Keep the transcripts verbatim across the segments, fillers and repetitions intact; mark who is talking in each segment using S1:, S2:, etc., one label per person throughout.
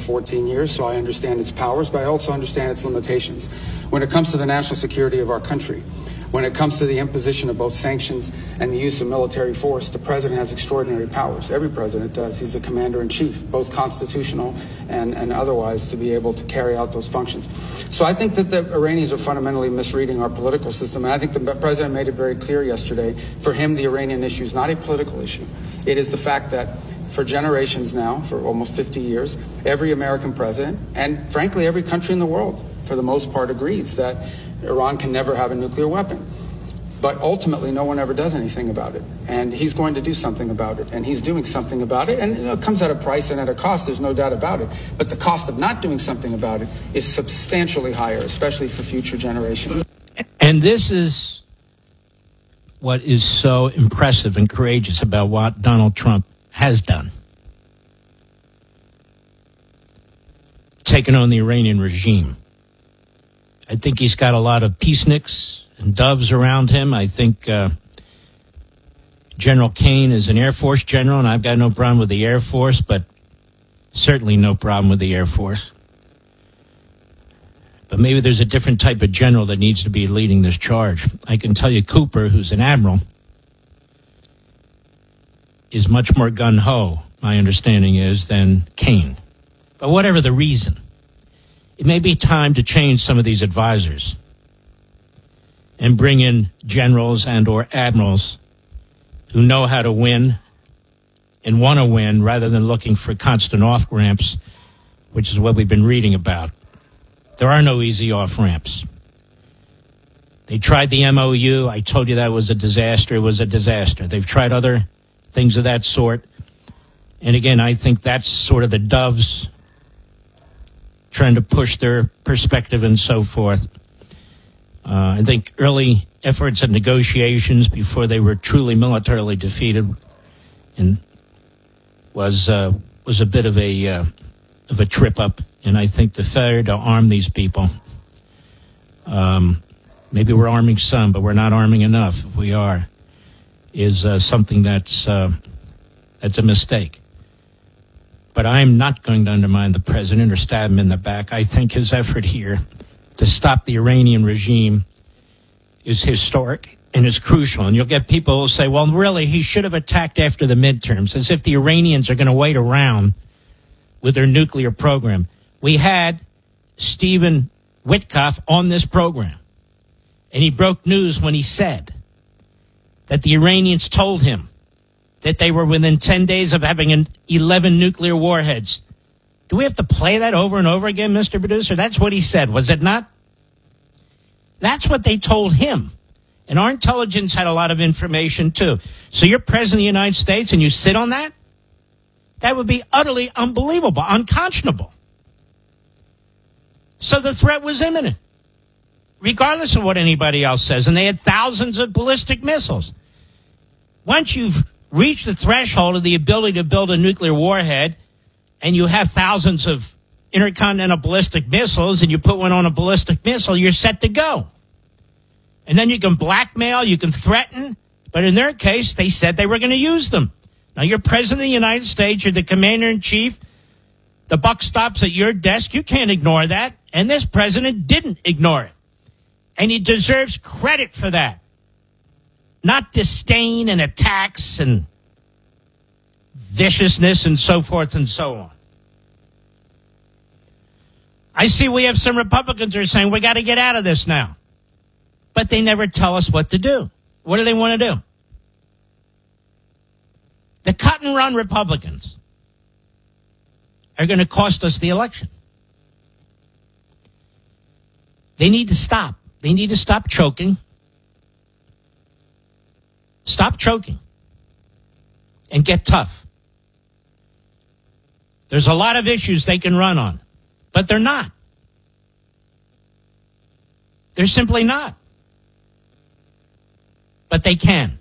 S1: fourteen years, so I understand its powers, but I also understand its limitations. When it comes to the national security of our country, when it comes to the imposition of both sanctions and the use of military force, the president has extraordinary powers. Every president does. He's the commander-in-chief, both constitutional and, and otherwise, to be able to carry out those functions. So I think that the Iranians are fundamentally misreading our political system, and I think the president made it very clear yesterday. For him, the Iranian issue is not a political issue. It is the fact that for generations now, for almost fifty years, every American president, and frankly every country in the world, for the most part, agrees that Iran can never have a nuclear weapon. But ultimately, no one ever does anything about it. And he's going to do something about it. And he's doing something about it. And you know, it comes at a price and at a cost, there's no doubt about it. But the cost of not doing something about it is substantially higher, especially for future generations.
S2: And this is what is so impressive and courageous about what Donald Trump has done. Taken on the Iranian regime. I think he's got a lot of peaceniks and doves around him. I think uh, General Kane is an Air Force general, and I've got no problem with the Air Force, but certainly no problem with the Air Force. But maybe there's a different type of general that needs to be leading this charge. I can tell you Cooper, who's an admiral, is much more gung-ho, my understanding is, than Kane. But whatever the reason, it may be time to change some of these advisors and bring in generals and or admirals who know how to win and want to win rather than looking for constant off-ramps, which is what we've been reading about. There are no easy off-ramps. They tried the M O U. I told you that was a disaster. It was a disaster. They've tried other things of that sort. And again, I think that's sort of the doves trying to push their perspective and so forth. Uh, I think early efforts of negotiations before they were truly militarily defeated and was uh, was a bit of a uh, of a trip up. And I think the failure to arm these people, um, maybe we're arming some, but we're not arming enough. If we are, is uh, something that's uh, that's a mistake. But I'm not going to undermine the president or stab him in the back. I think his effort here to stop the Iranian regime is historic and is crucial. And you'll get people who say, well, really, he should have attacked after the midterms, as if the Iranians are going to wait around with their nuclear program. We had Stephen Witkoff on this program, and he broke news when he said that the Iranians told him that they were within ten days of having an eleven nuclear warheads. Do we have to play that over and over again, Mister Producer? That's what he said, was it not? That's what they told him. And our intelligence had a lot of information, too. So you're president of the United States and you sit on that? That would be utterly unbelievable, unconscionable. So the threat was imminent, regardless of what anybody else says. And they had thousands of ballistic missiles. Once you've reach the threshold of the ability to build a nuclear warhead, and you have thousands of intercontinental ballistic missiles, and you put one on a ballistic missile, you're set to go. And then you can blackmail, you can threaten, but in their case, they said they were going to use them. Now, you're president of the United States, you're the commander-in-chief, the buck stops at your desk, you can't ignore that, and this president didn't ignore it. And he deserves credit for that. Not disdain and attacks and viciousness and so forth and so on. I see we have some Republicans who are saying we got to get out of this now. But they never tell us what to do. What do they want to do? The cut and run Republicans are going to cost us the election. They need to stop. They need to stop choking. Stop choking and get tough. There's a lot of issues they can run on, but they're not. They're simply not. But they can.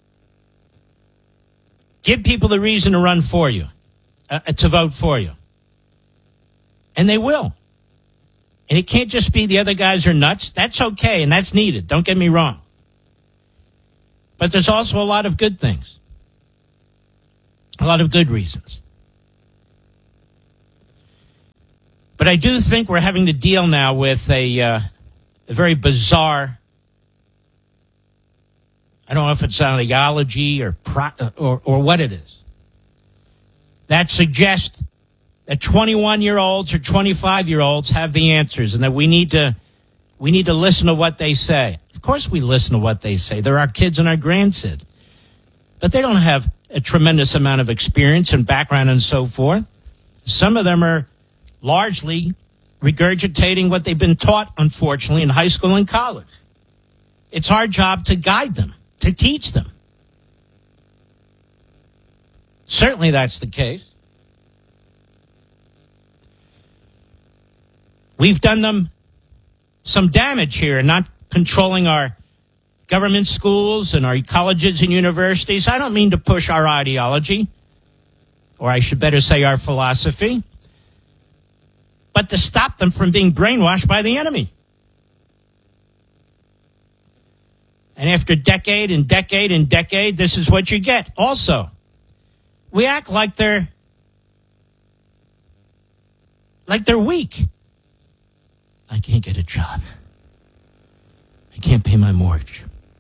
S2: Give people the reason to run for you, uh, to vote for you. And they will. And it can't just be the other guys are nuts. That's okay, and that's needed. Don't get me wrong. But there's also a lot of good things. A lot of good reasons. But I do think we're having to deal now with a, uh, a very bizarre, I don't know if it's ideology or, pro, or or what it is, that suggests that twenty-one-year-olds or twenty-five-year-olds have the answers and that we need to we need to listen to what they say. Of course we listen to what they say. They're our kids and our grandkids. But they don't have a tremendous amount of experience and background and so forth. Some of them are largely regurgitating what they've been taught, unfortunately, in high school and college. It's our job to guide them, to teach them. Certainly that's the case. We've done them some damage here in not controlling our government schools and our colleges and universities. I don't mean to push our ideology, or I should better say our philosophy, but to stop them from being brainwashed by the enemy. And after decade and decade and decade, this is what you get. Also, we act like they're like they're weak. I can't get a job. I can't pay my mortgage.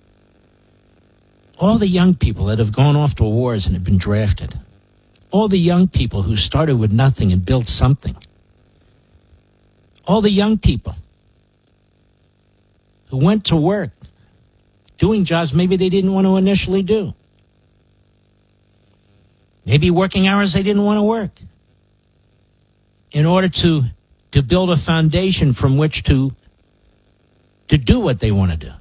S2: All the young people that have gone off to wars and have been drafted. All the young people who started with nothing and built something. All the young people who went to work doing jobs maybe they didn't want to initially do. Maybe working hours they didn't want to work. In order to, to build a foundation from which to, to do what they want to do.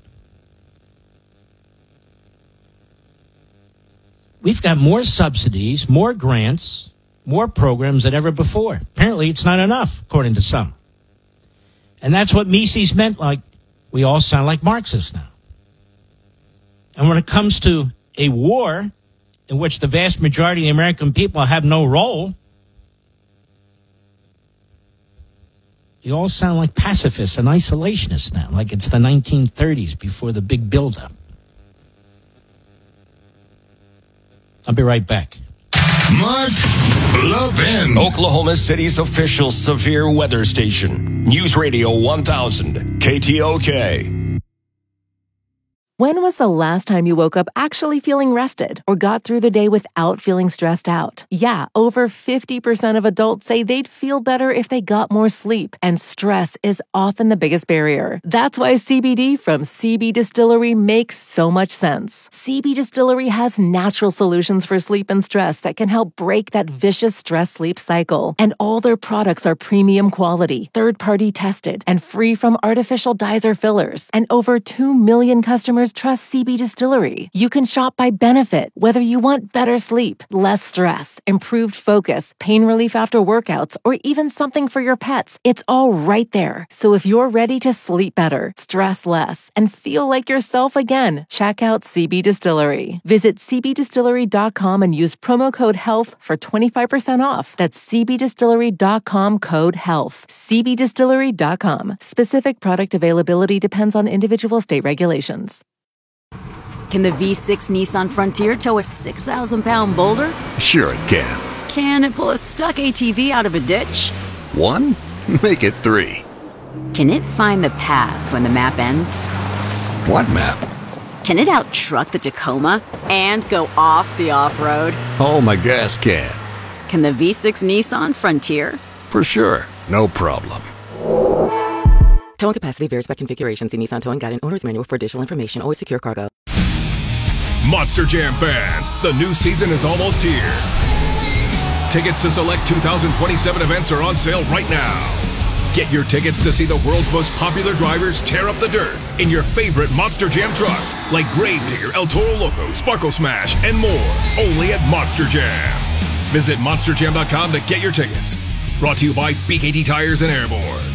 S2: We've got more subsidies, more grants, more programs than ever before. Apparently it's not enough, according to some. And that's what Mises meant, like we all sound like Marxists now. And when it comes to a war in which the vast majority of the American people have no role, you all sound like pacifists and isolationists now, like it's the nineteen thirties before the big buildup. I'll be right back.
S3: Mark Levin.
S4: Oklahoma City's official severe weather station. News Radio one thousand, K T O K.
S5: When was the last time you woke up actually feeling rested or got through the day without feeling stressed out? Yeah, over fifty percent of adults say they'd feel better if they got more sleep, and stress is often the biggest barrier. That's why C B D from C B Distillery makes so much sense. C B Distillery has natural solutions for sleep and stress that can help break that vicious stress-sleep cycle. And all their products are premium quality, third-party tested, and free from artificial dyes or fillers. And over two million customers trust C B Distillery. You can shop by benefit, whether you want better sleep, less stress, improved focus, pain relief after workouts, or even something for your pets. It's all right there. So if you're ready to sleep better, stress less, and feel like yourself again, check out C B Distillery. Visit c b distillery dot com and use promo code HEALTH for twenty-five percent off. That's c b distillery dot com code HEALTH. c b distillery dot com. Specific product availability depends on individual state regulations.
S6: Can the V six Nissan Frontier tow a six thousand pound boulder?
S3: Sure it can.
S6: Can it pull a stuck A T V out of a ditch?
S3: One? Make it three.
S6: Can it find the path when the map ends?
S3: What map?
S6: Can it out-truck the Tacoma and go off the off-road?
S3: Oh, my gas can.
S6: Can the V six Nissan Frontier?
S3: For sure. No problem.
S7: Towing capacity varies by configuration. See Nissan Towing Guide and Owner's Manual for additional information. Always secure cargo.
S8: Monster Jam fans, the new season is almost here. Tickets to select two thousand twenty-seven events are on sale right now. Get your tickets to see the world's most popular drivers tear up the dirt in your favorite Monster Jam trucks like Gravedigger, El Toro Loco, Sparkle Smash, and more. Only at Monster Jam. Visit monster jam dot com to get your tickets. Brought to you by B K T Tires and Airborne.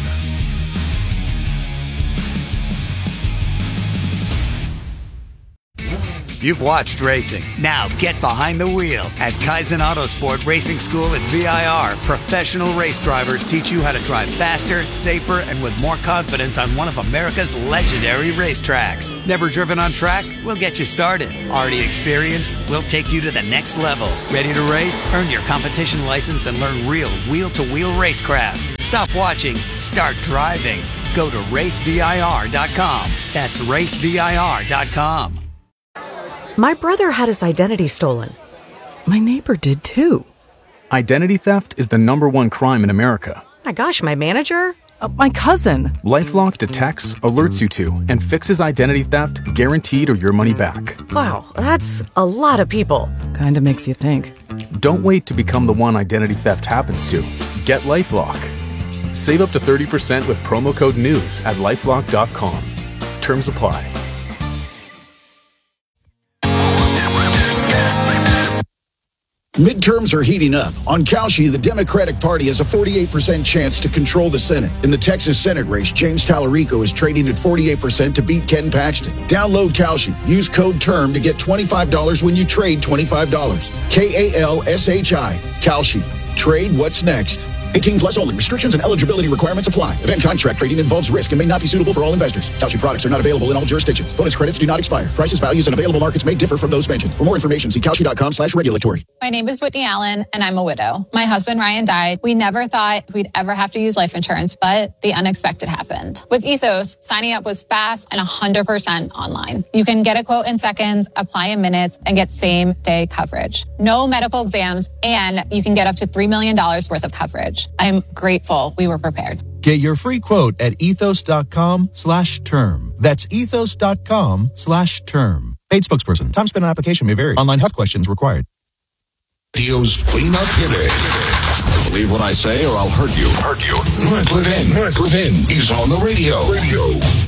S9: You've watched racing. Now get behind the wheel. At Kaizen Autosport Racing School at V I R, professional race drivers teach you how to drive faster, safer, and with more confidence on one of America's legendary racetracks. Never driven on track? We'll get you started. Already experienced? We'll take you to the next level. Ready to race? Earn your competition license and learn real wheel-to-wheel racecraft. Stop watching. Start driving. Go to race V I R dot com. That's race V I R dot com.
S10: My brother had his identity stolen. My neighbor did too.
S11: Identity theft is the number one crime in America.
S10: My gosh, my manager? Uh, my cousin.
S11: LifeLock detects, alerts you to, and fixes identity theft guaranteed or your money back.
S10: Wow, that's a lot of people. Kinda makes you think.
S11: Don't wait to become the one identity theft happens to. Get LifeLock. Save up to thirty percent with promo code NEWS at lifelock dot com. Terms apply.
S12: Midterms are heating up. On Kalshi, the Democratic Party has a forty-eight percent chance to control the Senate. In the Texas Senate race, James Tallarico is trading at forty-eight percent to beat Ken Paxton. Download Kalshi. Use code TERM to get twenty-five dollars when you trade twenty-five dollars. K A L S H I. Kalshi. Trade what's next. eighteen plus only. Restrictions and eligibility requirements apply. Event contract trading involves risk and may not be suitable for all investors. Kalshi products are not available in all jurisdictions. Bonus credits do not expire. Prices, values, and available markets may differ from those mentioned. For more information, see kalshi dot com slash regulatory.
S13: My name is Whitney Allen, and I'm a widow. My husband, Ryan, died. We never thought we'd ever have to use life insurance, but the unexpected happened. With Ethos, signing up was fast and one hundred percent online. You can get a quote in seconds, apply in minutes, and get same-day coverage. No medical exams, and you can get up to three million dollars worth of coverage. I'm grateful we were prepared.
S14: Get your free quote at ethos dot com slash term. That's ethos dot com slash term. Paid spokesperson. Time spent on application may vary. Online health questions required.
S8: Radio's cleanup hitter. Believe what I say or I'll hurt you. Hurt you. Mark Levin. Mark Levin is on the radio. Radio.